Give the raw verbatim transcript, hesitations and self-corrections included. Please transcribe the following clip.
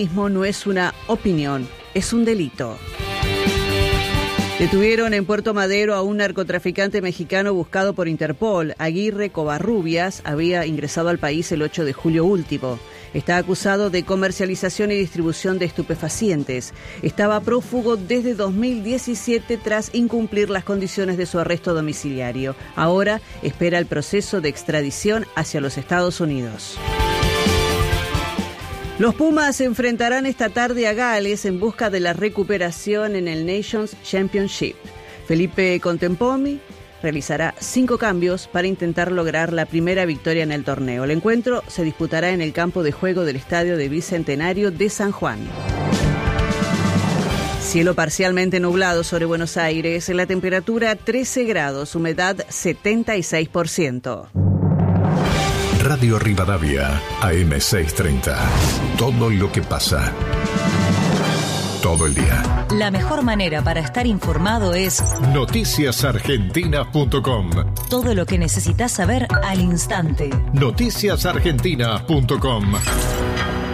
no es una opinión, es un delito. Detuvieron en Puerto Madero a un narcotraficante mexicano buscado por Interpol. Aguirre Covarrubias había ingresado al país el ocho de julio último. Está acusado de comercialización y distribución de estupefacientes. Estaba prófugo desde dos mil diecisiete tras incumplir las condiciones de su arresto domiciliario. Ahora espera el proceso de extradición hacia los Estados Unidos. Los Pumas se enfrentarán esta tarde a Gales en busca de la recuperación en el Nations Championship. Felipe Contempomi realizará cinco cambios para intentar lograr la primera victoria en el torneo. El encuentro se disputará en el campo de juego del Estadio de Bicentenario de San Juan. Cielo parcialmente nublado sobre Buenos Aires, la temperatura trece grados, humedad setenta y seis por ciento. Radio Rivadavia, A M seiscientos treinta. Todo lo que pasa. Todo el día. La mejor manera para estar informado es noticias argentinas punto com. Todo lo que necesitas saber al instante. noticias argentinas punto com.